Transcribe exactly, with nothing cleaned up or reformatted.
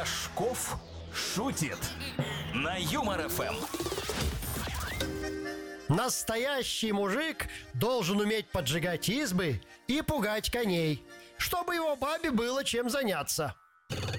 Рожков шутит на Юмор ФМ. Настоящий мужик должен уметь поджигать избы и пугать коней, чтобы его бабе было чем заняться.